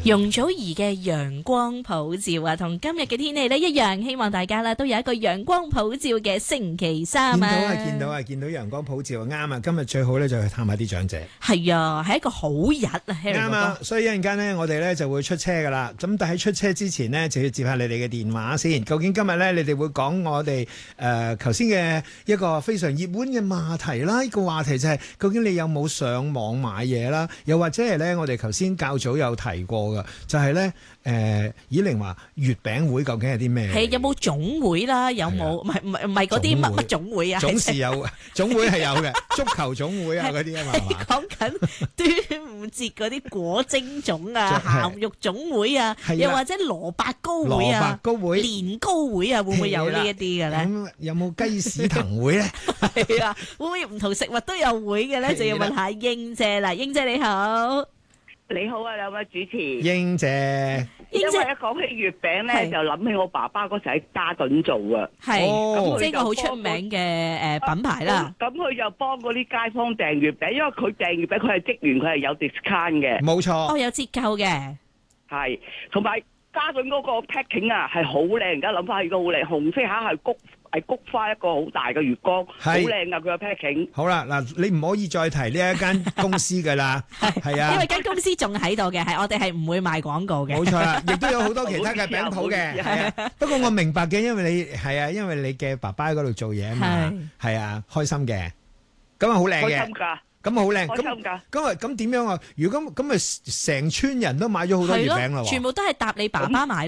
容祖兒嘅陽光普照啊，同今日嘅天氣咧一樣，希望大家咧都有一個陽光普照嘅星期三啊！ 見到陽光普照啱啊！今日最好咧就去探下啲長者。 係啊，係一個好日啊！ 啱啊！所以一陣間咧，我哋咧就會出車噶啦。咁但喺出車之前呢，就要接下你哋嘅電話先。究竟今日咧，你哋會講我哋頭先嘅一個非常熱門嘅話題啦。呢個話題就係究竟你有冇上網買嘢啦？又或者係咧，我哋頭先較早有提過。就係咧，以玲話月餅會究竟係啲咩？係有冇總會啦？有冇？唔係嗰啲乜總會啊？ 總是有，總會係有嘅，足球總會啊嗰啲啊嘛。 講緊端午節嗰啲果蒸總啊、鹹肉總會啊，又或者蘿蔔糕會啊、年糕會啊，會唔會有呢一啲嘅咧？ 咁有冇雞屎藤會咧？ 係啊，會唔會唔同食物都有會嘅咧？就要問下英姐啦，英姐你好。 你好啊，兩位主持。 英姐， 因為一講起月餅咧，就諗起我爸爸嗰時喺嘉頓做啊。 係，即係個好出名嘅品牌啦。 咁佢就幫嗰啲街坊訂月餅，因為佢訂月餅佢係職員，佢係有 discount 嘅。 冇錯。 哦，有折扣嘅。 係，同埋嘉頓嗰個 packing 啊係好靚，而家諗翻起都好靚，紅色下係菊花一個好大嘅月光，好靚噶佢個 packing。 好啦，嗱，你唔可以再提呢一間公司噶啦，係啊， 因為間公司仲喺度嘅，係我哋係唔會賣廣告嘅。 冇錯啦，亦都有好多其他嘅餅鋪嘅，係啊。不過我明白嘅，因為你係啊，因為你嘅爸爸喺嗰度做嘢啊嘛，係啊，開心嘅，咁啊好靚嘅， 開心噶， 咁啊好靚， 開心噶。 咁點樣啊？如果咁咪成村人都買咗好多月餅啦喎， 全部都係搭你爸爸買。